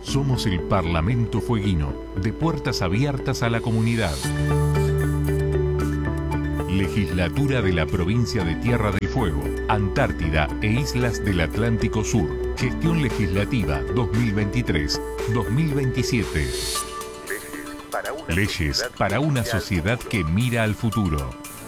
Somos el Parlamento Fueguino, de puertas abiertas a la comunidad. Legislatura de la Provincia de Tierra del Fuego, Antártida e Islas del Atlántico Sur. Gestión Legislativa 2023-2027. Leyes para una sociedad que mira al futuro.